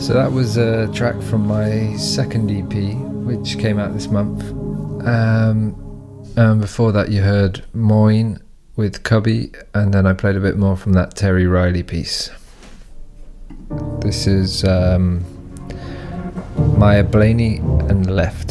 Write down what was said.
So that was a track from my second EP, which came out this month. Before that you heard Moyne with Cubby, and then I played a bit more from that Terry Riley piece. This is Maya Blaney and Left.